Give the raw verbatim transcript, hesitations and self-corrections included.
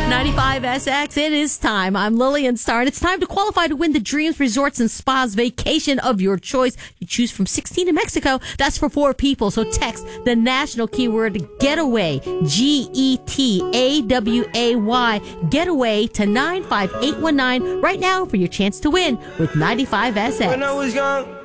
ninety-five S X, it is time. I'm Lillian Starr, and it's time to qualify to win the Dreams Resorts and Spas vacation of your choice. You choose from sixteen in Mexico. That's for four people. So text the national keyword getaway, G E T A W A Y, getaway to nine five eight one nine right now for your chance to win with ninety-five S X. When I was young,